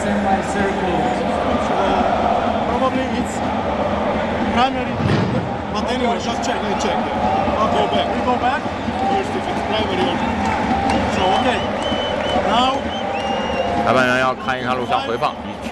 semicircle. Probably it's primary, but anyway, just check. Check. Okay, go back. We go back first if it's primary or so. Okay. Now. 裁判员要看一看录像回放，